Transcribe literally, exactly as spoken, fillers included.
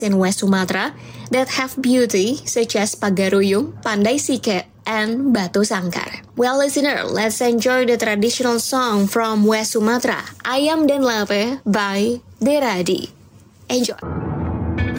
in West Sumatra that have beauty such as Pagaruyung, Pandai Sike, and Batu Sangkar. Well, listener, let's enjoy the traditional song from West Sumatra, Ayam dan Lape by Deradi. Enjoy.